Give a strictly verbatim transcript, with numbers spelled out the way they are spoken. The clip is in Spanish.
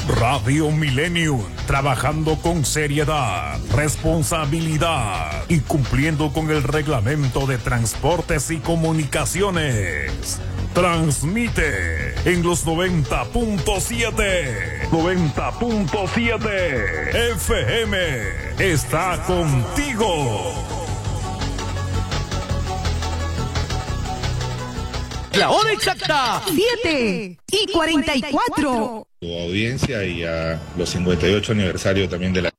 Radio Millennium, trabajando con seriedad, responsabilidad y cumpliendo con el reglamento de transportes y comunicaciones. Transmite en los noventa punto siete. noventa punto siete F M. Está contigo. La hora exacta, siete y cuarenta y cuatro. Tu audiencia y a los cincuenta y ocho aniversario también de la...